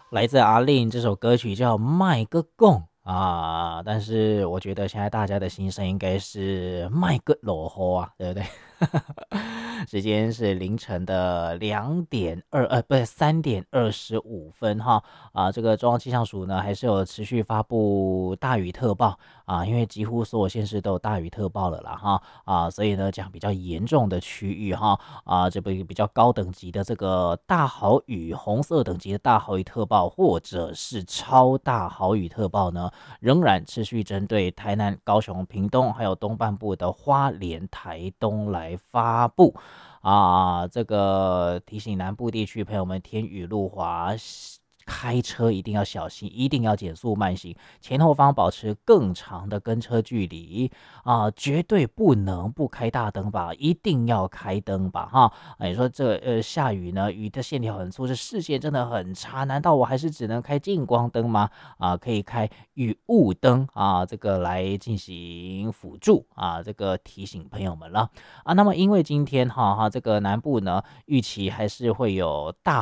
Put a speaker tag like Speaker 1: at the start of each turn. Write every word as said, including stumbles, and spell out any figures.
Speaker 1: 来自阿令这首歌曲叫《麦个贡》啊，但是我觉得现在大家的心声应该是麦个落雨啊，对不对？时间是凌晨的两点二呃，不是三点二十五分哈啊，这个中央气象署呢还是有持续发布大雨特报啊，因为几乎所有县市都有大雨特报了啦哈啊，所以呢讲比较严重的区域哈啊，这个比较高等级的这个大豪雨红色等级的大豪雨特报，或者是超大豪雨特报呢，仍然持续针对台南、高雄、屏东还有东半部的花莲、台东来发布。啊，这个提醒南部地区朋友们，天雨路滑，开车一定要小心，一定要减速慢行，前后方保持更长的跟车距离啊，绝对不能不开大灯吧，一定要开灯吧哈。啊，你说这呃下雨呢，雨的线条很粗，这视线真的很差，难道我还是只能开近光灯吗？啊，可以开雨雾灯啊，这个来进行辅助啊，这个提醒朋友们了啊。那么因为今天哈哈这个南部呢，预期还是会有大